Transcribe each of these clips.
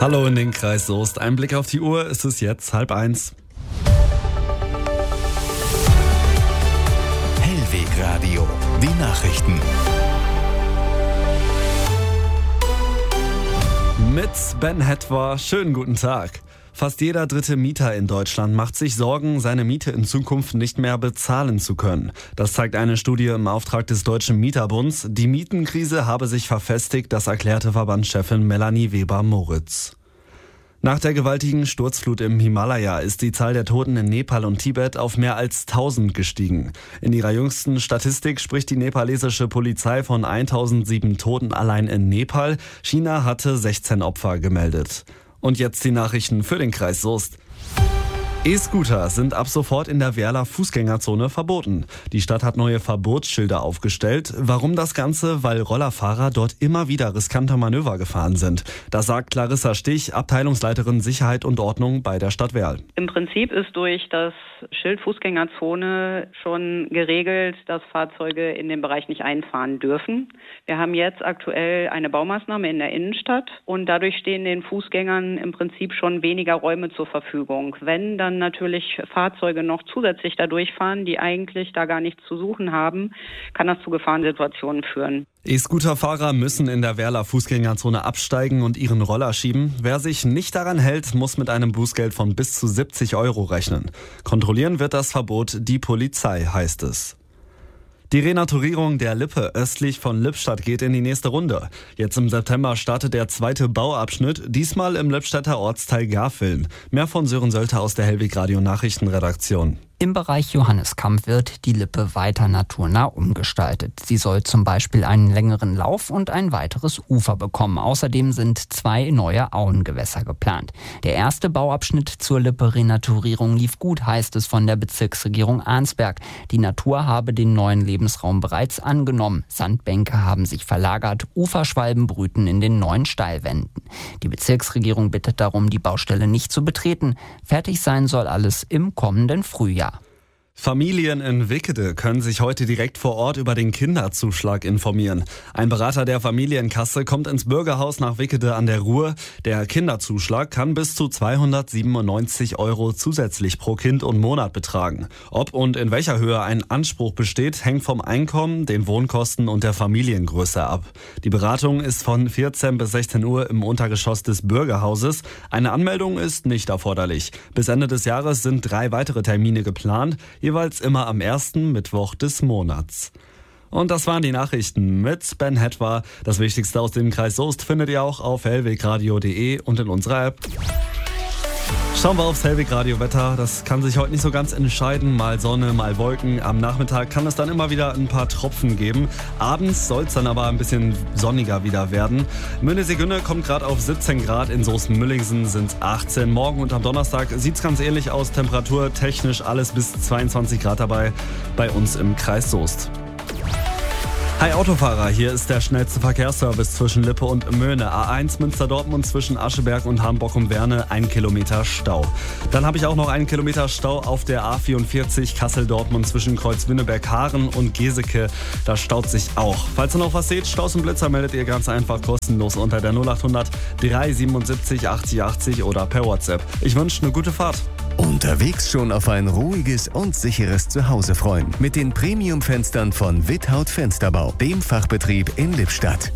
Hallo in den Kreis Soest. Ein Blick auf die Uhr, es ist jetzt 12:30. Hellwegradio, die Nachrichten. Mit Ben Hetwa, schönen guten Tag. Fast jeder dritte Mieter in Deutschland macht sich Sorgen, seine Miete in Zukunft nicht mehr bezahlen zu können. Das zeigt eine Studie im Auftrag des Deutschen Mieterbunds. Die Mietenkrise habe sich verfestigt, das erklärte Verbandschefin Melanie Weber-Moritz. Nach der gewaltigen Sturzflut im Himalaya ist die Zahl der Toten in Nepal und Tibet auf mehr als 1000 gestiegen. In ihrer jüngsten Statistik spricht die nepalesische Polizei von 1007 Toten allein in Nepal. China hatte 16 Opfer gemeldet. Und jetzt die Nachrichten für den Kreis Soest. E-Scooter sind ab sofort in der Wehrler Fußgängerzone verboten. Die Stadt hat neue Verbotsschilder aufgestellt. Warum das Ganze? Weil Rollerfahrer dort immer wieder riskante Manöver gefahren sind. Das sagt Clarissa Stich, Abteilungsleiterin Sicherheit und Ordnung bei der Stadt Werl. Im Prinzip ist durch das Schild Fußgängerzone schon geregelt, dass Fahrzeuge in den Bereich nicht einfahren dürfen. Wir haben jetzt aktuell eine Baumaßnahme in der Innenstadt und dadurch stehen den Fußgängern im Prinzip schon weniger Räume zur Verfügung. Wenn dann natürlich Fahrzeuge noch zusätzlich da durchfahren, die eigentlich da gar nichts zu suchen haben, kann das zu Gefahrensituationen führen. E-Scooter-Fahrer müssen in der Werler Fußgängerzone absteigen und ihren Roller schieben. Wer sich nicht daran hält, muss mit einem Bußgeld von bis zu 70 € rechnen. Kontrollieren wird das Verbot die Polizei, heißt es. Die Renaturierung der Lippe östlich von Lippstadt geht in die nächste Runde. Jetzt im September startet der zweite Bauabschnitt, diesmal im Lippstädter Ortsteil Garfilm. Mehr von Sören Sölter aus der Hellwegradio Nachrichtenredaktion. Im Bereich Johanniskamp wird die Lippe weiter naturnah umgestaltet. Sie soll zum Beispiel einen längeren Lauf und ein weiteres Ufer bekommen. Außerdem sind 2 neue Auengewässer geplant. Der erste Bauabschnitt zur Lippe-Renaturierung lief gut, heißt es von der Bezirksregierung Arnsberg. Die Natur habe den neuen Lebensraum bereits angenommen. Sandbänke haben sich verlagert, Uferschwalben brüten in den neuen Steilwänden. Die Bezirksregierung bittet darum, die Baustelle nicht zu betreten. Fertig sein soll alles im kommenden Frühjahr. Familien in Wickede können sich heute direkt vor Ort über den Kinderzuschlag informieren. Ein Berater der Familienkasse kommt ins Bürgerhaus nach Wickede an der Ruhr. Der Kinderzuschlag kann bis zu 297 € zusätzlich pro Kind und Monat betragen. Ob und in welcher Höhe ein Anspruch besteht, hängt vom Einkommen, den Wohnkosten und der Familiengröße ab. Die Beratung ist von 14 bis 16 Uhr im Untergeschoss des Bürgerhauses. Eine Anmeldung ist nicht erforderlich. Bis Ende des Jahres sind 3 weitere Termine geplant, jeweils immer am ersten Mittwoch des Monats. Und das waren die Nachrichten mit Ben Hetwa. Das Wichtigste aus dem Kreis Soest findet ihr auch auf hellwegradio.de und in unserer App. Schauen wir aufs Hellwegradio-Wetter. Das kann sich heute nicht so ganz entscheiden. Mal Sonne, mal Wolken. Am Nachmittag kann es dann immer wieder ein paar Tropfen geben. Abends soll es dann aber ein bisschen sonniger wieder werden. Münnesigunne kommt gerade auf 17 Grad. In Soest-Müllingsen sind es 18. Morgen und am Donnerstag sieht es ganz ähnlich aus. Temperatur technisch alles bis 22 Grad dabei bei uns im Kreis Soest. Hi Autofahrer, hier ist der schnellste Verkehrsservice zwischen Lippe und Möhne. A1 Münster-Dortmund zwischen Ascheberg und Hamburg-um-Werne, 1 Kilometer Stau. Dann habe ich auch noch 1 Kilometer Stau auf der A44 Kassel-Dortmund zwischen Kreuzwinneberg-Haaren und Geseke. Da staut sich auch. Falls ihr noch was seht, Staus und Blitzer meldet ihr ganz einfach kostenlos unter der 0800 377 80 80 oder per WhatsApp. Ich wünsche eine gute Fahrt. Unterwegs schon auf ein ruhiges und sicheres Zuhause freuen. Mit den Premium-Fenstern von Without Fensterbau, dem Fachbetrieb in Lippstadt.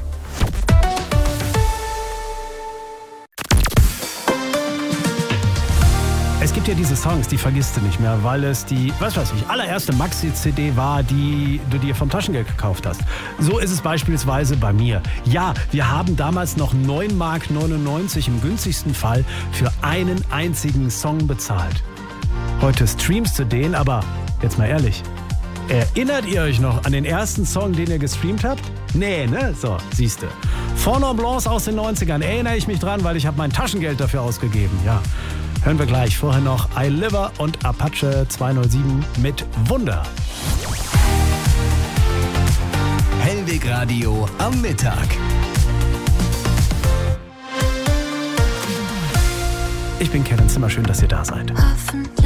Es gibt ja diese Songs, die vergisst du nicht mehr, weil es die, allererste Maxi-CD war, die du dir vom Taschengeld gekauft hast. So ist es beispielsweise bei mir. Ja, wir haben damals noch 9,99 Mark im günstigsten Fall für einen einzigen Song bezahlt. Heute streamst du den, aber jetzt mal ehrlich, erinnert ihr euch noch an den ersten Song, den ihr gestreamt habt? Nee, ne? So, siehste. Fond Blanc aus den 90ern, erinnere ich mich dran, weil ich habe mein Taschengeld dafür ausgegeben, ja. Hören wir gleich. Vorher noch iLiver und Apache 207 mit Wunder. Hellwegradio am Mittag. Ich bin Kevin Zimmer, schön, dass ihr da seid.